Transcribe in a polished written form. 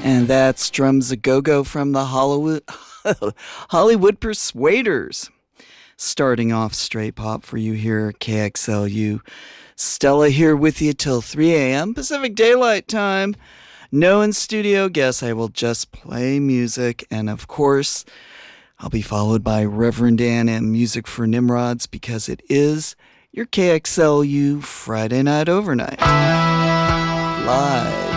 And that's Drums a Go-Go from the Hollywood Persuaders. Starting off straight pop for you here at KXLU. Stella here with you till 3 a.m. Pacific Daylight Time. No in studio guess. I will just play music. And of course, I'll be followed by Reverend Dan and Music for Nimrods because it is your KXLU Friday Night Overnight. Live